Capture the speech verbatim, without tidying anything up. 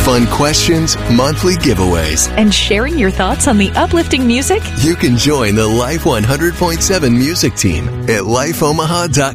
fun questions, monthly giveaways. And sharing your thoughts on the uplifting music? You can join the Life one hundred point seven music team at life omaha dot